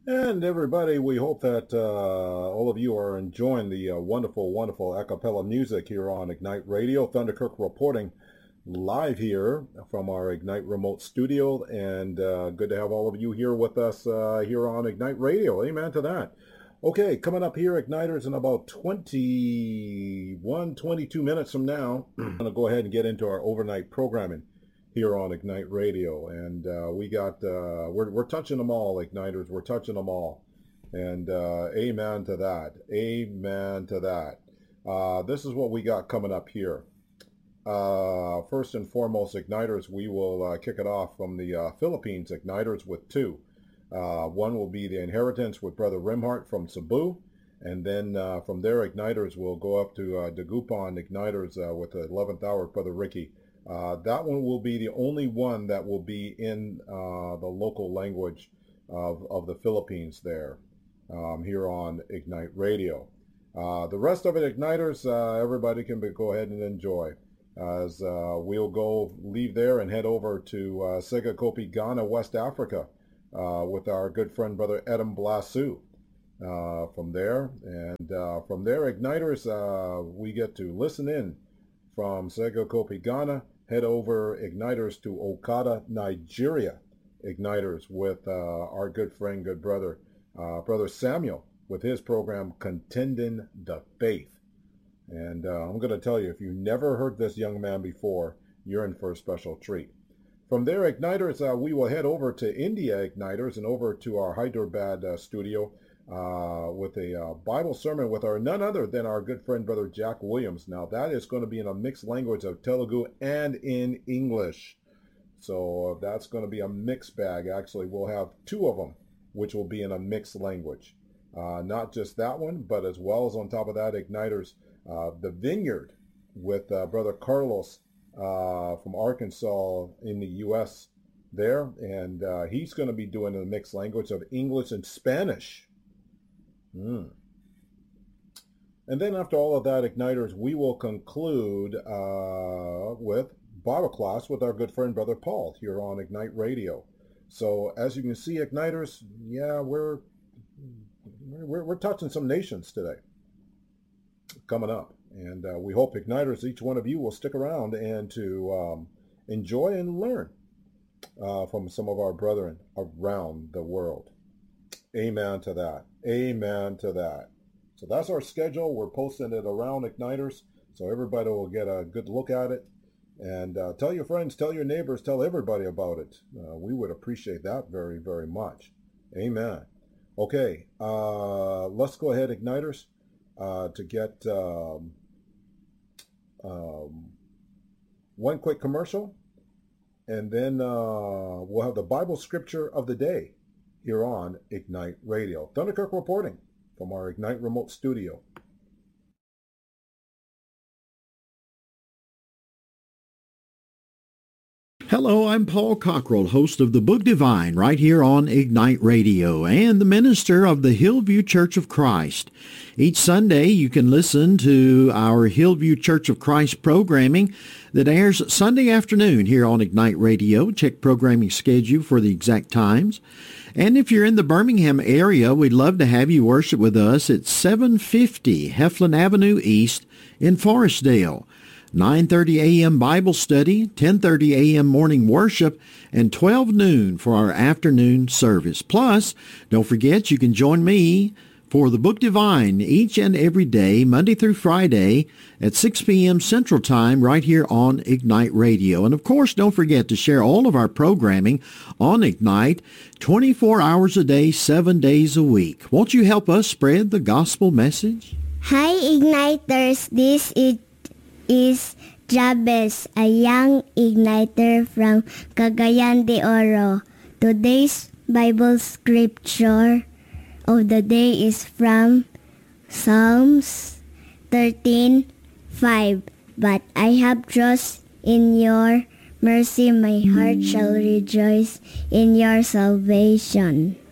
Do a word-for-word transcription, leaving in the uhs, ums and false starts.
And everybody, we hope that uh, all of you are enjoying the uh, wonderful, wonderful a cappella music here on Ignite Radio. Thunderkirk reporting live here from our Ignite remote studio, and uh, good to have all of you here with us uh, here on Ignite Radio. Amen to that. Okay, coming up here, Igniters, in about twenty-one, twenty-two minutes from now, I'm going to go ahead and get into our overnight programming here on Ignite Radio, and uh, we got uh, we're we're touching them all, Igniters. We're touching them all, and uh, amen to that. Amen to that. Uh, this is what we got coming up here. Uh, first and foremost, Igniters, we will uh, kick it off from the uh, Philippines. Igniters with two. Uh, one will be the Inheritance with Brother Rimhart from Cebu, and then uh, from there, Igniters will go up to uh, Dagupan Igniters uh, with the eleventh hour, Brother Ricky. Uh, that one will be the only one that will be in uh, the local language of, of the Philippines there, um, here on Ignite Radio. Uh, the rest of it, Igniters, uh, everybody can be, go ahead and enjoy, as uh, we'll go leave there and head over to uh, Segakopi, Ghana, West Africa, uh, with our good friend, Brother Edem Blasu. Uh, from there, and uh, from there, Igniters, uh, we get to listen in from Segakopi, Ghana, head over, Igniters, to Okada, Nigeria. Igniters with uh, our good friend, good brother, uh, Brother Samuel, with his program, Contending the Faith. And uh, I'm going to tell you, if you never heard this young man before, you're in for a special treat. From there, Igniters, uh, we will head over to India, Igniters, and over to our Hyderabad uh, studio uh, with a uh, Bible sermon with our none other than our good friend, Brother Jack Williams. Now, that is going to be in a mixed language of Telugu and in English. So uh, that's going to be a mixed bag. Actually, we'll have two of them, which will be in a mixed language. Uh, not just that one, but as well as on top of that, Igniters, uh, the Vineyard with uh, Brother Carlos uh, from Arkansas in the U S there. And uh, he's going to be doing a mixed language of English and Spanish. Mm. And then after all of that, Igniters, we will conclude uh, with Bible class with our good friend, Brother Paul, here on Ignite Radio. So as you can see, Igniters, yeah, we're we're, we're touching some nations today coming up. And uh, we hope, Igniters, each one of you will stick around and to um, enjoy and learn uh, from some of our brethren around the world. Amen to that. Amen to that. So that's our schedule. We're posting it around, Igniters, so everybody will get a good look at it. And uh, tell your friends, tell your neighbors, tell everybody about it. Uh, we would appreciate that very, very much. Amen. Okay, uh, let's go ahead, Igniters, uh, to get um, um, one quick commercial, and then uh, we'll have the Bible scripture of the day here on Ignite Radio. Thunderkirk reporting from our Ignite remote studio. Hello, I'm Paul Cockrell, host of the Book Divine right here on Ignite Radio and the minister of the Hillview Church of Christ. Each Sunday you can listen to our Hillview Church of Christ programming that airs Sunday afternoon here on Ignite Radio. Check programming schedule for the exact times. And if you're in the Birmingham area, we'd love to have you worship with us at seven fifty Heflin Avenue East in Forestdale. nine thirty a.m. Bible study, ten thirty a.m. morning worship, and twelve noon for our afternoon service. Plus, don't forget you can join me for the Book Divine each and every day, Monday through Friday at six p.m. Central Time right here on Ignite Radio. And of course, don't forget to share all of our programming on Ignite twenty-four hours a day, seven days a week. Won't you help us spread the gospel message? Hi, Igniters. This is is Jabez, a young igniter from Cagayan de Oro. Today's Bible scripture of the day is from Psalms thirteen five. But I have trust in your mercy, my heart shall rejoice in your salvation.